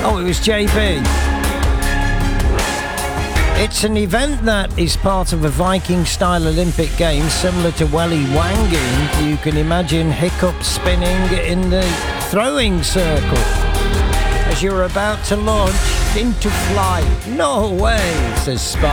Oh, it was JB. It's an event that is part of a Viking-style Olympic game similar to welly wanging. You can imagine hiccup spinning in the throwing circle as you're about to launch into flight. No way, says Spike.